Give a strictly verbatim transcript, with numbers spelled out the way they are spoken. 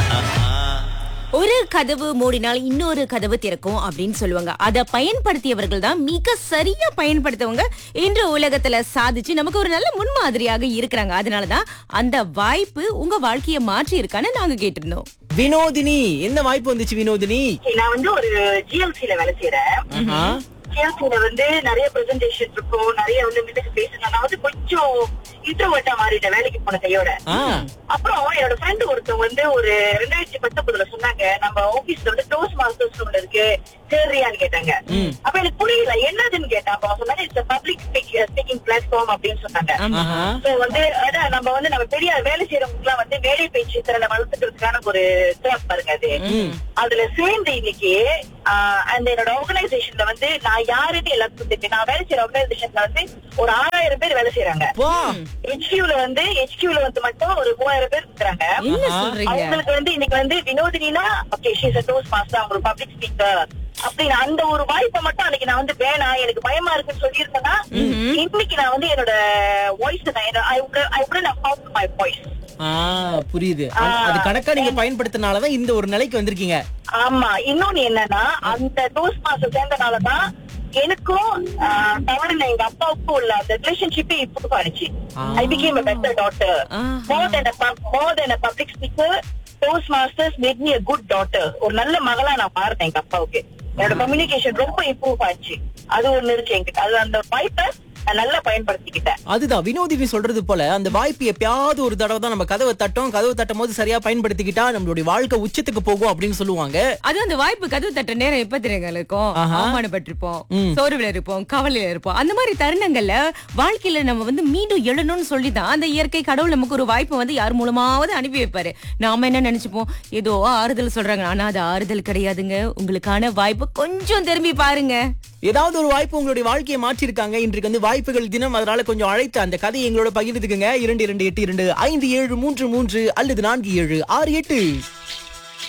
ஒரு கதவு மூடினால் இன்னொரு கதவு திறக்கும் அப்படின்னு சொல்லுவாங்க. அதை பயன்படுத்தியவர்கள் தான் மிக சரியா பயன்படுத்தவங்க இன்று உலகத்துல சாதிச்சு நமக்கு ஒரு நல்ல முன்மாதிரியாக இருக்கிறாங்க. அதனாலதான் அந்த வாய்ப்பு உங்க வாழ்க்கையை மாற்றி இருக்கான்னு நாங்க கேட்டிருந்தோம். வினோதினி, என்ன வாய்ப்பு வந்துச்சு வினோதினி? நான் வந்து ஒரு ஜிஎல்சில வேலை செய்யறேன். ஜிஎல்சில வந்து நிறைய பிரசன்டேஷன் இருக்கும், நிறைய வந்து மின்னுக்கு பேசணும். நான் வந்து கொஞ்சம் இன்ட்ரோவர்ட்டா மாறிட்டேன் வேலைக்கு போன கையோட. அப்புறம் என்னோட ஃப்ரெண்டு ஒருத்தவங்க வந்து ஒரு ரெண்டாயிரத்தி பத்தொன்பதுல சொன்னாங்க, நம்ம ஆபீஸ்ல வந்து டோஸ் மாஸ்டர்ஸ் ஒன்று இருக்கு, சேர்றியான்னு கேட்டாங்க. அப்ப எனக்கு புரியல என்னதுன்னு கேட்டேன். அப்ப அவங்க சொன்னாங்க இட்ஸ் பப்ளிக் ஸ்பீக்கிங் பிளாட்ஃபார்ம் அப்படின்னு சொன்னாங்க. சோ வந்து அதான் நம்ம வந்து நம்ம பெரிய வேலை செய்யறவங்க எல்லாம் வந்து வேலை பேச்சு திறனை வளர்த்துக்கிறதுக்கான ஒரு டேப் பாருங்க. அது அதுல சேர்ந்து இன்னைக்கு அந்த என்னோட ஆர்கனைசேஷன்ல வந்து நான் யாருன்னு எல்லாத்துக்கும் தெரியும். நான் வேலை செய்யற ஆர்கனைசேஷன்ல வந்து ஒரு ஆறாயிரம் பேர் வேலை செய்யறாங்க. ஹெச்கியூல வந்து ஹெச்கியூல வந்து மட்டும் ஒரு மூவாயிரம் பேர் இருக்கிறாங்க. அவங்களுக்கு வந்து இன்னைக்கு வந்து வினோதினா okay she is a dose master, அவங்க ஒரு பப்ளிக் ஸ்பீக்கர் அப்படின்னு அந்த ஒரு வாய்ப்பை மட்டும் அன்னைக்கு நான் வந்து வேணாம் எனக்கு பயமா இருக்குன்னு சொல்லியிருந்தேன்னா இன்னைக்கு நான் வந்து என்னோட வாய்ஸ் வாய்ஸ் புரியுது. அது கணக்கா நீங்க பயன்படுத்தினாலதான் இந்த ஒரு நிலைக்கு வந்திருக்கீங்க. ஆமா. இன்னொன்னு என்னன்னா அந்த டோஸ் மாஸ்டர் சேர்ந்தனாலதான் எனக்கும் தவறுல எங்க அப்பாவுக்கும் உள்ள அந்த ரிலேஷன்ஷிப்பே இம்ப்ரூவ் ஆனிச்சு. I became a better daughter, more than a more than a public speaker. Dose masters made me a good daughter. ஒரு நல்ல மகளா நான் மாறினேன் எங்க அப்பாவுக்கு. என்னோட கம்யூனிகேஷன் ரொம்ப இம்ப்ரூவ் ஆச்சு. அது ஒண்ணு இருக்கு என்கிட்ட. அது அந்த வாய்ப்பை நல்லா பயன்படுத்திக்கிட்டேன். அதுதான் வினோதினி சொல்றது போல அந்த வாய்ப்பு எப்பயாவது ஒரு தடவை தான் நம்ம கதவை தட்டும். கதவை தட்டும் போது சரியா பயன்படுத்திக்கிட்டா நம்மளுடைய வாழ்க்கை உச்சத்துக்கு போகும் அப்படின்னு சொல்லுவாங்க. அது அந்த வாய்ப்பு கதவு தட்ட நேரம் எப்ப தெரியுங்க இருக்கும், அவமானப்பட்டிருப்போம், சோர்வுல இருப்போம், கவலையில இருப்போம். அந்த மாதிரி தருணங்கள்ல வாழ்க்கையில நம்ம வந்து மீண்டும் எழணும்னு சொல்லிதான் அந்த இயற்கை கடவுள் நமக்கு ஒரு வாய்ப்பு வந்து யார் மூலமாவது அனுப்பி வைப்பாரு. நாம என்ன நினைச்சுப்போம், ஏதோ ஆறுதல் சொல்றாங்க. ஆனா அது ஆறுதல் கிடையாதுங்க. உங்களுக்கான வாய்ப்பு கொஞ்சம் திரும்பி பாருங்க. ஏதாவது ஒரு வாய்ப்பு உங்களுடைய வாழ்க்கையை மாற்றி இருக்காங்க. இன்றைக்கு வந்து வாய்ப்புகள் தினம். அதனால கொஞ்சம் அழைத்து அந்த கதையை எங்களோட பகிர்ந்துக்குங்க. இரண்டு இரண்டு எட்டு இரண்டு ஐந்து ஏழு மூன்று மூன்று அல்லது நான்கு ஏழு ஆறு எட்டு.